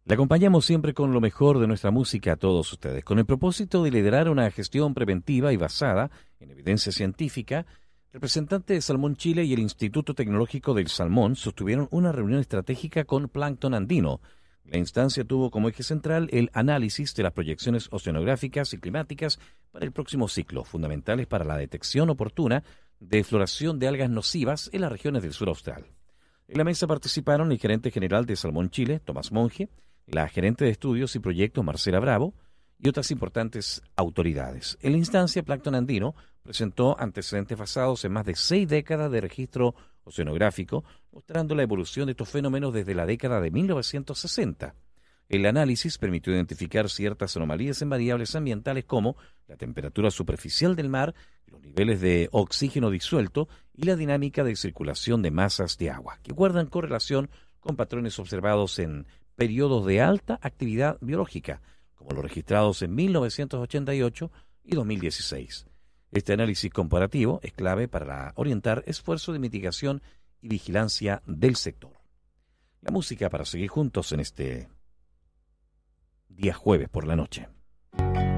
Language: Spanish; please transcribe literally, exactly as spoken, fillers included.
Le acompañamos siempre con lo mejor de nuestra música a todos ustedes, con el propósito de liderar una gestión preventiva y basada en evidencia científica. Representantes de Salmón Chile y el Instituto Tecnológico del Salmón sostuvieron una reunión estratégica con Plancton Andino. La instancia tuvo como eje central el análisis de las proyecciones oceanográficas y climáticas para el próximo ciclo, fundamentales para la detección oportuna de floración de algas nocivas en las regiones del sur austral. En la mesa participaron el gerente general de Salmón Chile, Tomás Monge, la gerente de estudios y proyectos, Marcela Bravo, y otras importantes autoridades. En la instancia, Plancton Andino presentó antecedentes basados en más de seis décadas de registro oceanográfico, mostrando la evolución de estos fenómenos desde la década de mil novecientos sesenta. El análisis permitió identificar ciertas anomalías en variables ambientales como la temperatura superficial del mar, los niveles de oxígeno disuelto y la dinámica de circulación de masas de agua, que guardan correlación con patrones observados en periodos de alta actividad biológica, como los registrados en mil novecientos ochenta y ocho y dos mil dieciséis. Este análisis comparativo es clave para orientar esfuerzos de mitigación y vigilancia del sector. La música para seguir juntos en este día jueves por la noche.